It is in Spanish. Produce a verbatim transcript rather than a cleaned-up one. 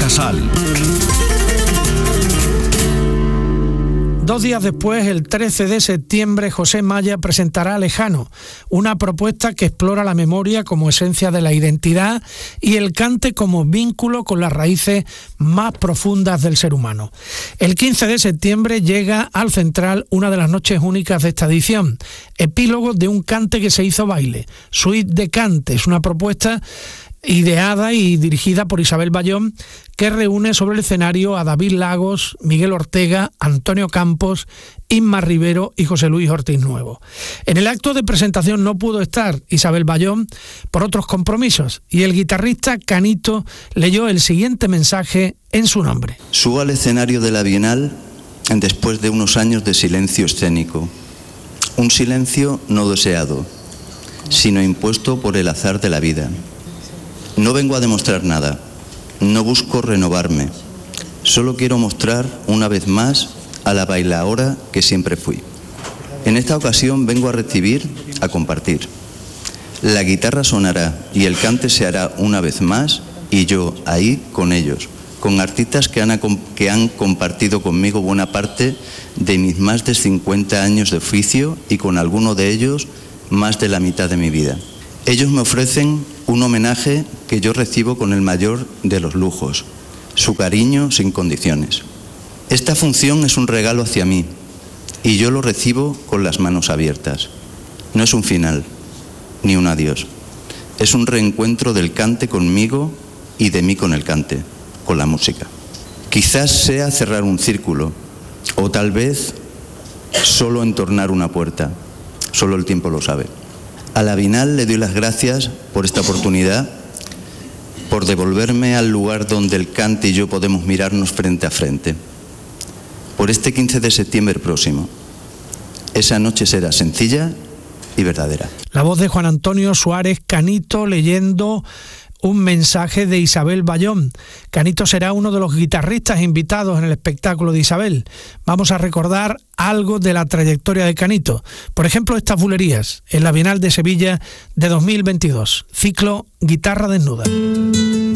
Casal. Dos días después, el trece de septiembre, José Maya presentará Lejano, una propuesta que explora la memoria como esencia de la identidad y el cante como vínculo con las raíces más profundas del ser humano. El quince de septiembre llega al Central una de las noches únicas de esta edición, epílogo de un cante que se hizo baile, Suite de Cantes, una propuesta ideada y dirigida por Isabel Bayón, que reúne sobre el escenario a David Lagos, Miguel Ortega, Antonio Campos, Inma Rivero y José Luis Ortiz Nuevo. En el acto de presentación no pudo estar Isabel Bayón por otros compromisos y el guitarrista Canito leyó el siguiente mensaje en su nombre. Subo al escenario de la Bienal después de unos años de silencio escénico. Un silencio no deseado, sino impuesto por el azar de la vida. No vengo a demostrar nada, no busco renovarme, solo quiero mostrar una vez más a la bailaora que siempre fui. En esta ocasión vengo a recibir, a compartir. La guitarra sonará y el cante se hará una vez más y yo ahí con ellos, con artistas que han, que han compartido conmigo buena parte de mis más de cincuenta años de oficio y con alguno de ellos más de la mitad de mi vida. Ellos me ofrecen un homenaje que yo recibo con el mayor de los lujos, su cariño sin condiciones. Esta función es un regalo hacia mí y yo lo recibo con las manos abiertas. No es un final, ni un adiós. Es un reencuentro del cante conmigo y de mí con el cante, con la música. Quizás sea cerrar un círculo o tal vez solo entornar una puerta. Solo el tiempo lo sabe. A la Bienal le doy las gracias por esta oportunidad, por devolverme al lugar donde el cante y yo podemos mirarnos frente a frente. Por este quince de septiembre próximo. Esa noche será sencilla y verdadera. La voz de Juan Antonio Suárez Canito leyendo un mensaje de Isabel Bayón. Canito será uno de los guitarristas invitados en el espectáculo de Isabel. Vamos a recordar algo de la trayectoria de Canito. Por ejemplo, estas bulerías en la Bienal de Sevilla de dos mil veintidós. Ciclo Guitarra Desnuda.